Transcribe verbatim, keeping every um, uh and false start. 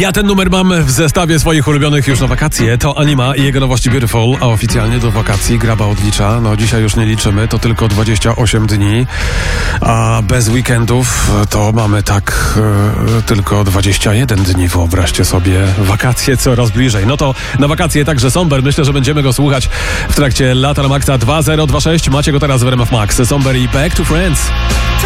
Ja ten numer mam w zestawie swoich ulubionych już na wakacje. To Anima i jego nowości Beautiful, a oficjalnie do wakacji Graba odlicza. No dzisiaj już nie liczymy, to tylko dwadzieścia osiem dni, a bez weekendów to mamy tak e, tylko dwadzieścia jeden dni. Wyobraźcie sobie, wakacje coraz bliżej. No to na wakacje także Somber. Myślę, że będziemy go słuchać w trakcie lata na Maxa dwa zero dwa sześć. Macie go teraz w R M F Max. Somber i Back to Friends.